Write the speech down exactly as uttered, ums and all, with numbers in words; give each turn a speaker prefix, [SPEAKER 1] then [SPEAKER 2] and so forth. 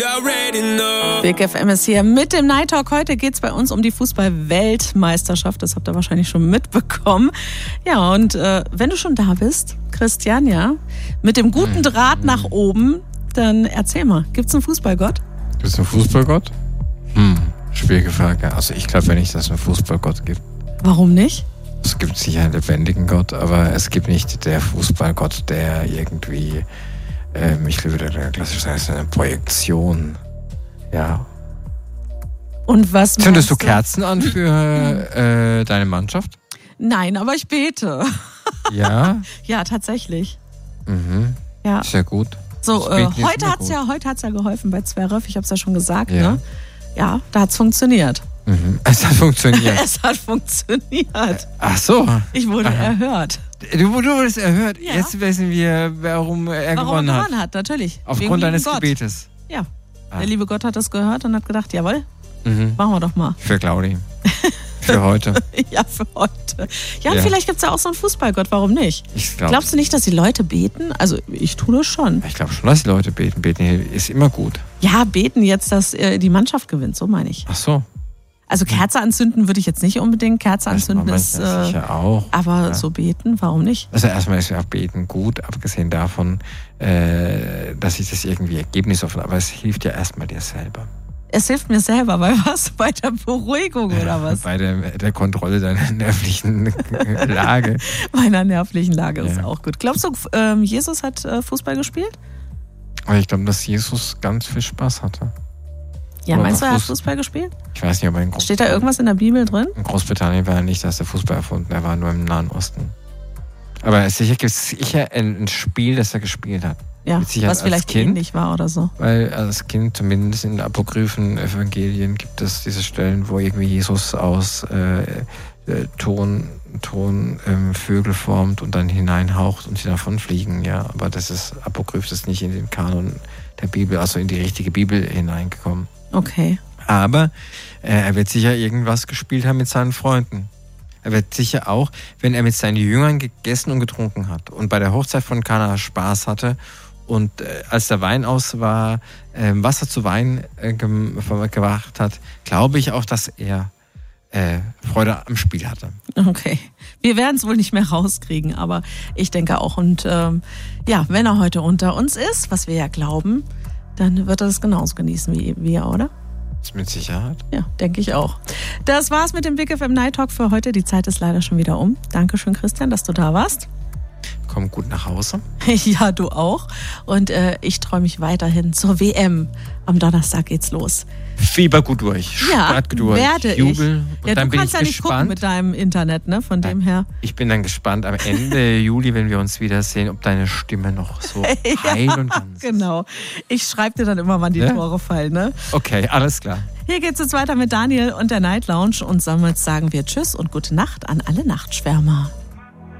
[SPEAKER 1] Big F M ist hier mit dem Night Talk. Heute geht es bei uns um die Fußball-Weltmeisterschaft. Das habt ihr wahrscheinlich schon mitbekommen. Ja, und äh, wenn du schon da bist, Christian, ja, mit dem guten Draht nach oben, dann erzähl mal, gibt's einen Fußballgott?
[SPEAKER 2] Gibt's einen Fußballgott? Hm, schwierige Frage. Also ich glaube ja nicht, dass es einen Fußballgott gibt.
[SPEAKER 1] Warum nicht?
[SPEAKER 2] Es gibt sicher einen lebendigen Gott, aber es gibt nicht der Fußballgott, der irgendwie, ähm, ich würde da klassisch sagen, eine Projektion. Ja.
[SPEAKER 1] Und was
[SPEAKER 2] Zündest du Kerzen an für äh, deine Mannschaft?
[SPEAKER 1] Nein, aber ich bete.
[SPEAKER 2] Ja?
[SPEAKER 1] Ja, tatsächlich.
[SPEAKER 2] Mhm.
[SPEAKER 1] Ja.
[SPEAKER 2] Sehr gut.
[SPEAKER 1] So, äh, heute hat's ja, heute hat's ja geholfen bei Zverev. Ich habe es ja schon gesagt, ja. ne? Ja, da hat's funktioniert.
[SPEAKER 2] Mhm. Es hat funktioniert.
[SPEAKER 1] Es hat funktioniert.
[SPEAKER 2] Ach so.
[SPEAKER 1] Ich wurde
[SPEAKER 2] Aha.
[SPEAKER 1] erhört.
[SPEAKER 2] Du, du wurdest erhört.
[SPEAKER 1] Ja.
[SPEAKER 2] Jetzt wissen wir, warum er
[SPEAKER 1] Warum
[SPEAKER 2] gewonnen
[SPEAKER 1] er
[SPEAKER 2] hat.
[SPEAKER 1] gewonnen hat, natürlich.
[SPEAKER 2] Aufgrund
[SPEAKER 1] Wegen
[SPEAKER 2] deines
[SPEAKER 1] Gott.
[SPEAKER 2] Gebetes.
[SPEAKER 1] Ja.
[SPEAKER 2] Ah.
[SPEAKER 1] Der liebe Gott hat das gehört und hat gedacht, jawohl,
[SPEAKER 2] Mhm.
[SPEAKER 1] machen wir doch mal.
[SPEAKER 2] Für Claudi. Für heute.
[SPEAKER 1] Ja, für heute. Ja, und
[SPEAKER 2] Ja.
[SPEAKER 1] vielleicht gibt's ja auch so einen Fußballgott, warum nicht?
[SPEAKER 2] Ich glaub,
[SPEAKER 1] Glaubst du nicht, dass die Leute beten? Also ich tue das schon.
[SPEAKER 2] Ich glaube schon, dass die Leute beten. Beten ist immer gut.
[SPEAKER 1] Ja, beten jetzt, dass äh, die Mannschaft gewinnt, so meine ich.
[SPEAKER 2] Ach so.
[SPEAKER 1] Also Kerze anzünden würde ich jetzt nicht unbedingt. Kerze anzünden ist,
[SPEAKER 2] äh,
[SPEAKER 1] äh,
[SPEAKER 2] sicher auch.
[SPEAKER 1] aber
[SPEAKER 2] Ja.
[SPEAKER 1] so beten, warum nicht?
[SPEAKER 2] Also erstmal ist ja Beten gut, abgesehen davon, äh, dass sich das irgendwie ergebnisoffen, aber es hilft ja erstmal dir selber.
[SPEAKER 1] Es hilft mir selber bei was? Bei der Beruhigung oder was?
[SPEAKER 2] Bei der, der Kontrolle deiner nervlichen Lage.
[SPEAKER 1] Meiner nervlichen Lage ist
[SPEAKER 2] Ja.
[SPEAKER 1] auch gut. Glaubst du, ähm, Jesus hat äh, Fußball gespielt?
[SPEAKER 2] Aber ich glaube, dass Jesus ganz viel Spaß hatte.
[SPEAKER 1] Ja,
[SPEAKER 2] Aber
[SPEAKER 1] meinst du, er hat
[SPEAKER 2] Fuß-
[SPEAKER 1] Fußball gespielt?
[SPEAKER 2] Ich weiß nicht, ob er in Groß-
[SPEAKER 1] Steht da irgendwas in der Bibel drin?
[SPEAKER 2] In Großbritannien war er nicht, dass der Fußball erfunden, er war nur im Nahen Osten. Aber sicher gibt es sicher ein ein Spiel, das er gespielt hat.
[SPEAKER 1] Ja,
[SPEAKER 2] Mit Sicherheit
[SPEAKER 1] was
[SPEAKER 2] als
[SPEAKER 1] vielleicht
[SPEAKER 2] Kind.
[SPEAKER 1] ähnlich war oder so.
[SPEAKER 2] Weil als Kind, zumindest in den apokryphen Evangelien, gibt es diese Stellen, wo irgendwie Jesus aus äh, äh, Ton, Ton ähm, Vögel formt und dann hineinhaucht und sie davon fliegen. Ja, aber das ist apokryph, das ist nicht in den Kanon der Bibel, also in die richtige Bibel hineingekommen.
[SPEAKER 1] Okay.
[SPEAKER 2] Aber äh, er wird sicher irgendwas gespielt haben mit seinen Freunden. Er wird sicher auch, wenn er mit seinen Jüngern gegessen und getrunken hat und bei der Hochzeit von Kana Spaß hatte und äh, als der Wein aus war, äh, Wasser zu Wein äh, gem- gebracht hat, glaube ich auch, dass er äh, Freude am Spiel hatte.
[SPEAKER 1] Okay. Wir werden es wohl nicht mehr rauskriegen, aber ich denke auch. Und ähm, ja, wenn er heute unter uns ist, was wir ja glauben, dann wird er das genauso genießen wie wir, oder?
[SPEAKER 2] Mit Sicherheit.
[SPEAKER 1] Ja, denke ich auch. Das war's mit dem Big F M Night Talk für heute. Die Zeit ist leider schon wieder um. Dankeschön, Christian, dass du da warst.
[SPEAKER 2] Komm gut nach Hause.
[SPEAKER 1] Ja, du auch. Und äh, ich träume mich weiterhin zur W M. Am Donnerstag geht's los.
[SPEAKER 2] Fieber gut durch.
[SPEAKER 1] Ja,
[SPEAKER 2] Start gut durch.
[SPEAKER 1] werde
[SPEAKER 2] Jubel.
[SPEAKER 1] ich.
[SPEAKER 2] Und
[SPEAKER 1] Ja,
[SPEAKER 2] dann
[SPEAKER 1] du
[SPEAKER 2] bin
[SPEAKER 1] kannst
[SPEAKER 2] ich
[SPEAKER 1] ja nicht gucken
[SPEAKER 2] gespannt.
[SPEAKER 1] mit deinem Internet, ne? Von dem her.
[SPEAKER 2] Ich bin dann gespannt am Ende Juli, wenn wir uns wiedersehen, ob deine Stimme noch so heil und ganz ist.
[SPEAKER 1] Genau. Ich schreibe dir dann immer, wann die
[SPEAKER 2] Ja?
[SPEAKER 1] Tore fallen, ne?
[SPEAKER 2] Okay, alles klar.
[SPEAKER 1] Hier geht's jetzt weiter mit Daniel und der Night Lounge und somit sagen wir Tschüss und gute Nacht an alle Nachtschwärmer.